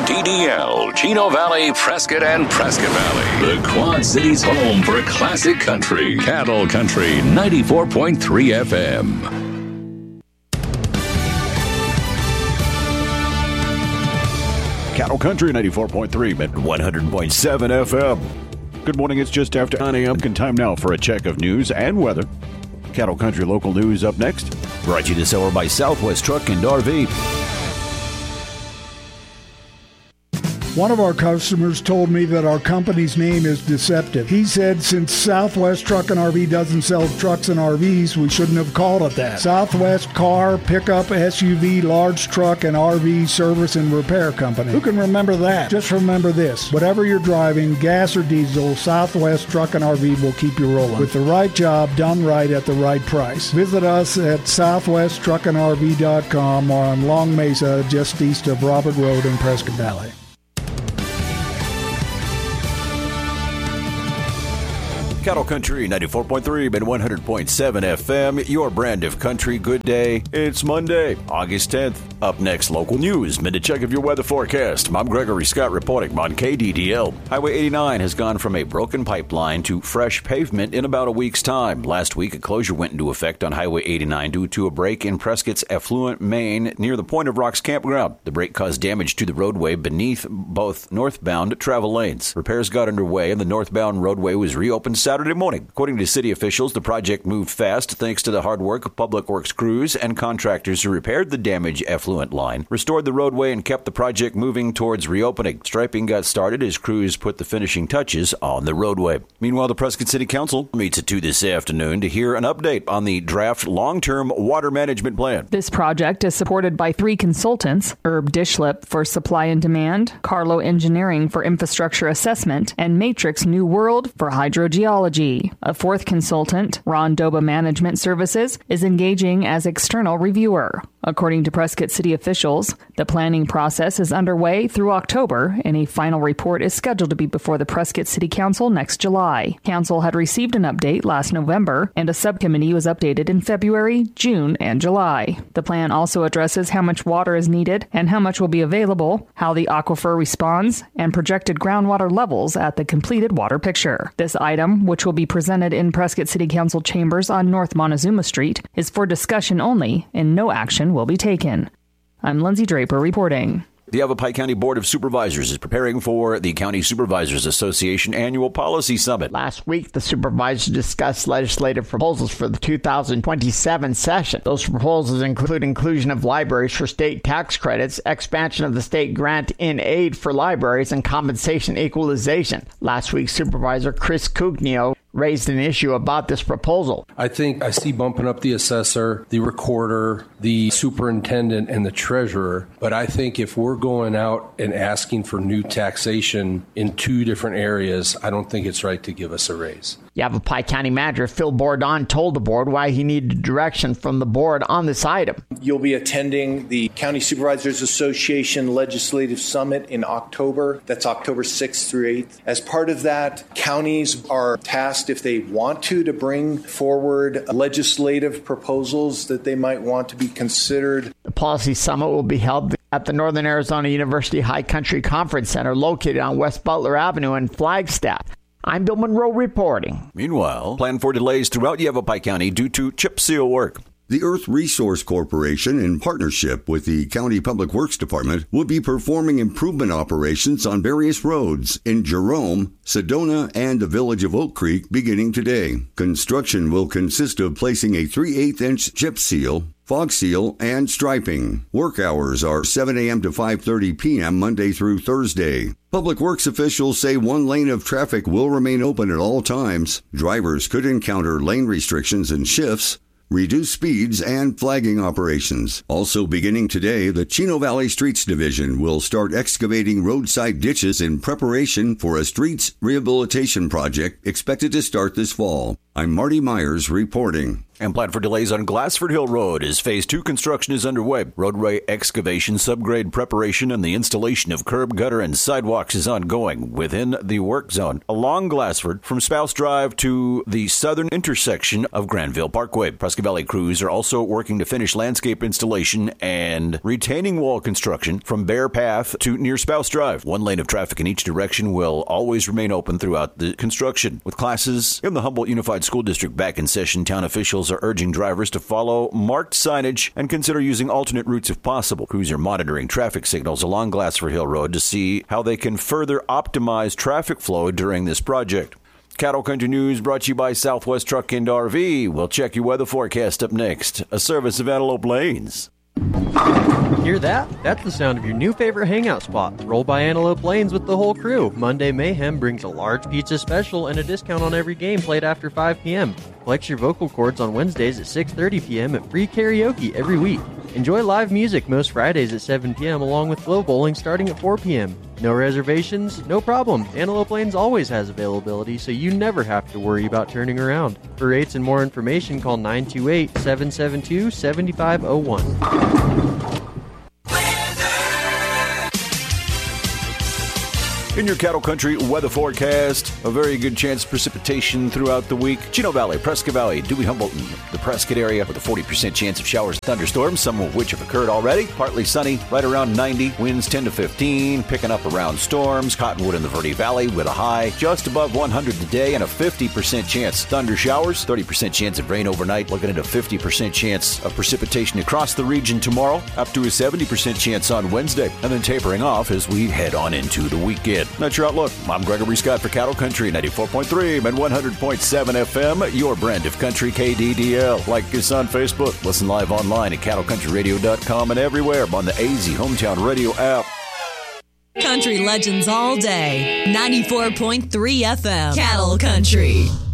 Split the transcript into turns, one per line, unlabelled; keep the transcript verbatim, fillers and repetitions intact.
D D L, Chino Valley, Prescott, and Prescott Valley. The Quad Cities' home for classic country. Cattle Country ninety-four point three F M.
Cattle Country ninety-four point three, one hundred point seven F M. Good morning, it's just after nine a.m. Time now for a check of news and weather. Cattle Country local news up next.
Brought to you this hour by Southwest Truck and R V.
One of our customers told me that our company's name is deceptive. He said since Southwest Truck and R V doesn't sell trucks and R Vs, we shouldn't have called it that. Southwest Car, Pickup, S U V, Large Truck, and R V Service and Repair Company. Who can remember that? Just remember this. Whatever you're driving, gas or diesel, Southwest Truck and R V will keep you rolling. With the right job done right at the right price. Visit us at southwest truck and R V dot com or on Long Mesa, just east of Robert Road in Prescott Valley.
Cattle Country ninety-four point three and one hundred point seven F M, your brand of country. Good day. It's Monday, August tenth. Up next, local news. Minute check of your weather forecast. I'm Gregory Scott reporting on K D D L. Highway eighty-nine has gone from a broken pipeline to fresh pavement in about a week's time. Last week, a closure went into effect on Highway eighty-nine due to a break in Prescott's affluent main near the Point of Rocks campground. The break caused damage to the roadway beneath both northbound travel lanes. Repairs got underway and the northbound roadway was reopened Saturday morning. According to city officials, the project moved fast thanks to the hard work of public works crews and contractors who repaired the damaged affluent line, restored the roadway, and kept the project moving towards reopening. Striping got started as crews put the finishing touches on the roadway. Meanwhile, the Prescott City Council meets at two this afternoon to hear an update on the draft long-term water management plan.
This project is supported by three consultants: Herb Dishlip for supply and demand, Carlo Engineering for infrastructure assessment, and Matrix New World for hydrogeology. A fourth consultant, Ron Doba Management Services, is engaging as external reviewer. According to Prescott City officials, the planning process is underway through October, and a final report is scheduled to be before the Prescott City Council next July. Council had received an update last November, and a subcommittee was updated in February, June, and July. The plan also addresses how much water is needed and how much will be available, how the aquifer responds, and projected groundwater levels at the completed water picture. This item, which will be presented in Prescott City Council chambers on North Montezuma Street, is for discussion only, and no action will be taken. I'm Lindsay Draper reporting.
The Yavapai County Board of Supervisors is preparing for the County Supervisors Association Annual Policy Summit.
Last week, the supervisors discussed legislative proposals for the two thousand twenty-seven session. Those proposals include inclusion of libraries for state tax credits, expansion of the state grant in aid for libraries, and compensation equalization. Last week, Supervisor Chris Cugnio raised an issue about this proposal.
I think I see bumping up the assessor, the recorder, the superintendent, and the treasurer. But I think if we're going out and asking for new taxation in two different areas, I don't think it's right to give us a raise.
Yavapai County Manager Phil Bordon told the board why he needed direction from the board on this item.
You'll be attending the County Supervisors Association Legislative Summit in October. That's October sixth through eighth. As part of that, counties are tasked, if they want to, to bring forward legislative proposals that they might want to be considered.
The Policy Summit will be held at the Northern Arizona University High Country Conference Center located on West Butler Avenue in Flagstaff. I'm Bill Monroe reporting.
Meanwhile, plan for delays throughout Yavapai County due to chip seal work.
The Earth Resource Corporation, in partnership with the County Public Works Department, will be performing improvement operations on various roads in Jerome, Sedona, and the village of Oak Creek beginning today. Construction will consist of placing a three eighths inch chip seal, fog seal, and striping. Work hours are seven a.m. to five thirty p.m. Monday through Thursday. Public Works officials say one lane of traffic will remain open at all times. Drivers could encounter lane restrictions and shifts, reduced speeds, and flagging operations. Also beginning today, the Chino Valley Streets Division will start excavating roadside ditches in preparation for a streets rehabilitation project expected to start this fall. I'm Marty Myers reporting.
And plan for delays on Glassford Hill Road as Phase two construction is underway. Roadway excavation, subgrade preparation, and the installation of curb, gutter, and sidewalks is ongoing within the work zone along Glassford from Spouse Drive to the southern intersection of Granville Parkway. Prescott Valley crews are also working to finish landscape installation and retaining wall construction from Bear Path to near Spouse Drive. One lane of traffic in each direction will always remain open throughout the construction. With classes in the Humboldt Unified School District back in session, town officials are urging drivers to follow marked signage and consider using alternate routes if possible. Crews are monitoring traffic signals along Glassford Hill Road to see how they can further optimize traffic flow during this project. Cattle Country News brought to you by Southwest Truck and R V. We'll check your weather forecast up next. A service of Antelope Lanes.
Hear that? That's the sound of your new favorite hangout spot. Roll by Antelope Lanes with the whole crew. Monday Mayhem brings a large pizza special and a discount on every game played after five p.m. Flex your vocal cords on Wednesdays at six thirty p.m. and free karaoke every week. Enjoy live music most Fridays at seven p.m. along with Glow Bowling starting at four p.m. No reservations? No problem. Antelope Lanes always has availability, so you never have to worry about turning around. For rates and more information, call nine two eight, seven seven two, seven five zero one.
In your Cattle Country weather forecast, a very good chance of precipitation throughout the week. Chino Valley, Prescott Valley, Dewey, Humboldt, and the Prescott area with a forty percent chance of showers and thunderstorms, some of which have occurred already. Partly sunny, right around ninety. Winds ten to fifteen, picking up around storms. Cottonwood in the Verde Valley with a high just above one hundred today and a fifty percent chance. Thunder showers, thirty percent chance of rain overnight. Looking at a fifty percent chance of precipitation across the region tomorrow, up to a seventy percent chance on Wednesday, and then tapering off as we head on into the weekend. That's your outlook. I'm Gregory Scott for Cattle Country, ninety-four point three and one hundred point seven F M, your brand of country K D D L. Like us on Facebook. Listen live online at cattle country radio dot com and everywhere on the A Z Hometown Radio app.
Country legends all day. ninety-four point three F M. Cattle Country.